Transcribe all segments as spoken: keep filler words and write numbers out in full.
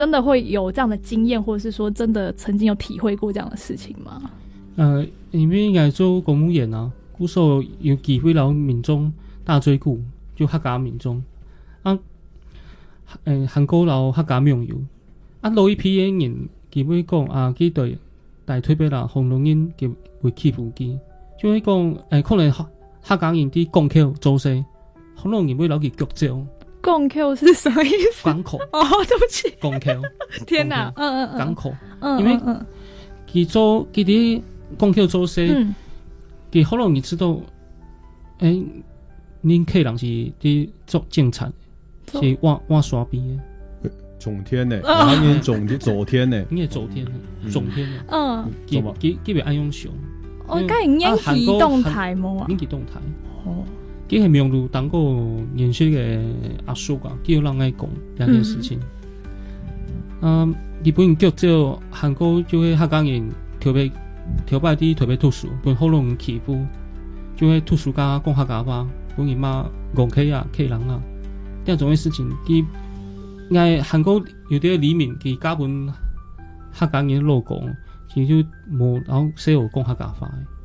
真的会有这样的经验，或者是说真的曾经有体会过这样的事情吗？ 呃，因为应该做公务员啊，故所有机会让民众大追顾，就客家民众啊，诶，韩国佬客家民友啊，老一批嘅人基本讲啊，佢对大推俾啦，紅龍人嘅會欺負佢，就係講誒，可能客家人啲講口做勢，紅龍人會攞佢腳照。 共 Q 是什么意思？ 港口哦，对不起， 港口， 天哪，嗯嗯嗯， 港口， 嗯， 因为佢做佢啲港口做事，佢好容易知道，诶，恁客人是啲做警察，是挖挖沙边嘅，总天呢，然后念总昨天呢， 念昨天，总天呢， 嗯， 佢佢佢别爱用上， 哦，该演移动台冇啊， 演移动台， 哦。 佢係名路當過年輕嘅阿叔啊，叫人嚟講兩件事情。嗯，日本叫做韓國就係客家人特別特別啲特別特殊，本好容易欺負，就係特殊家講客家話，本人嘛講客啊客人啊，呢種嘅事情，佢嗌韓國有啲裡面佢加本客家人老講，佢就冇然後寫我講客家話。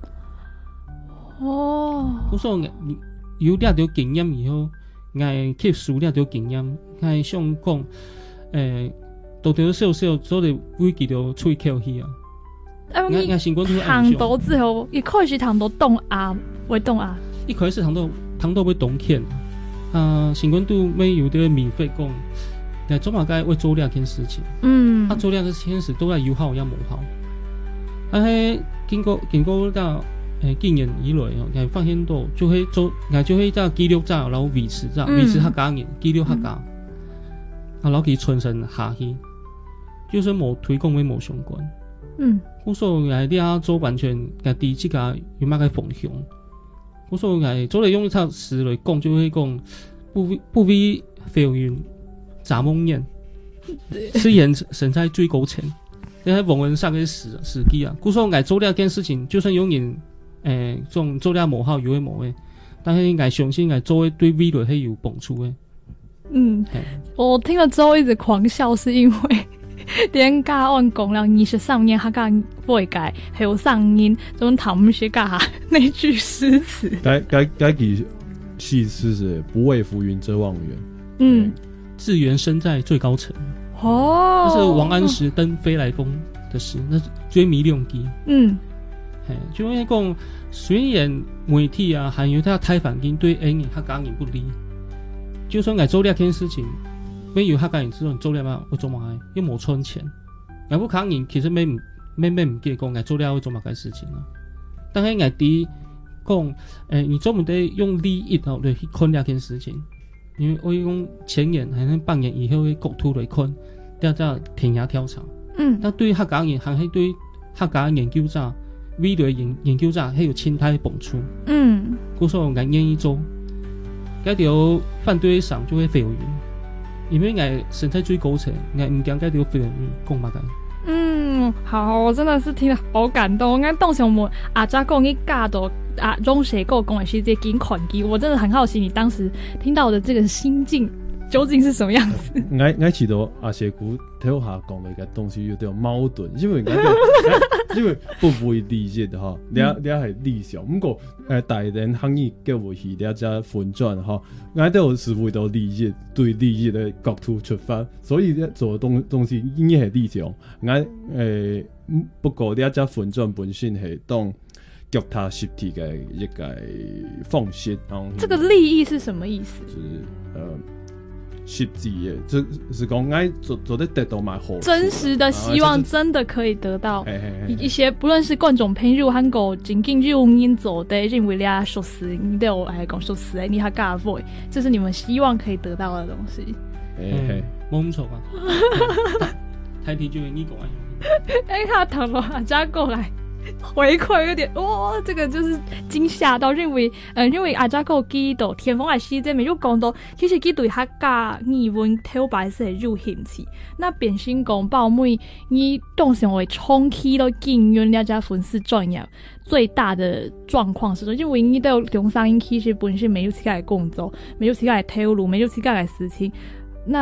哦， 我說有了條經驗以後，我吸收了條經驗，我想講，誒，到條少少做嚟會記到吹口氣啊。 我我先講糖豆之後，一開始糖豆凍啊，會凍啊。 一開始糖豆糖豆會凍欠，啊，先講都沒有啲免費講，但做乜解會做兩件事情。嗯。啊，做兩件事都係有效也無效。啊，係經過經過到。誒經驗以來哦，係發現到就係做，係就係即記錄咗，然後維持咗，維持客家人記錄客家，啊，然後佢傳承下去，就算冇推廣，冇相關。嗯，我所係啲啊做完全係第一個有乜嘅方向。我所係做嚟用一套詞嚟講，就係講不不為浮雲雜夢魘，是人身在最高層。你喺網文上嘅史史記啊，我所係做呢件事情，就算有人。誒，種做了無效有誒無誒，但係我相信我做對未來係有幫助誒。 嗯，我聽了之後一直狂笑，是因為點解我講了二十三年，他講背解還有上音，總談唔起㗎那句詩詞。 該該該句戲詩是不為浮雲遮望遠。 嗯， 自緣身在最高層。 哦， 這是王安石登飛來峰的詩，那是追迷兩記。嗯。就係講，雖然媒體啊，還有他台反應對人客家人不利，就算我做呢件事情，沒有客家人知道你做了嘛，我做乜嘢？又冇賺錢，我不客家人其實沒沒沒唔記得講我做了會做乜嘅事情啊。但係我哋講，誒，你做唔得用利益嚟去看呢件事情，因為我講前年還是半年以後嘅國土嚟看，叫做田野調查。嗯，但對客家人還係對客家研究者。未來研研究者係有親態幫助，嗯，故所我願意做，嗰條反對上就會飛雲，因為我身在最高層，我唔驚嗰條飛雲講乜嘅。 嗯，好，我真的是聽得好感動。我當時我們阿家講一家到啊中學跟我講的是這件款機，我真的很好奇你當時聽到的這個心境究竟是什麼樣子？ 我我知道阿謝古睇下講嘅嘅東西有啲矛盾，因為因為不會理解的哈，你你係理想，不過誒大人行業嘅回去，你只分轉哈，我都是為到利益對利益嘅角度出發，所以咧做東東西應該係理想。我誒不過你只分轉本身係當腳踏實地嘅一個方式。 這個利益是什麼意思？ 就是呃。實際嘅，就是講愛做做得得到蠻好， 真實的希望真的可以得到一些，不論是觀眾朋友韓國真正有人做的，認為你啊熟悉，你都有來講熟悉的，你還加會，這是你們希望可以得到的東西。 誒，冇咁錯吧？睇睇就你講啊， 哎，他唐羅阿家過來。回饋有點哇、哦，這個就是驚嚇到，認為嗯，因為阿家個記到天風嘅時節咪就講到，其實佢對客家語文頭擺是有興趣。那變成講報妹，你當時為長期都經驗了家粉絲專業最大的狀況是說，因為你都中山其實本身沒有自己的工作，沒有自己的投入，沒有自己的事情，那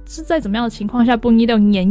是在怎么样的情况下不一定言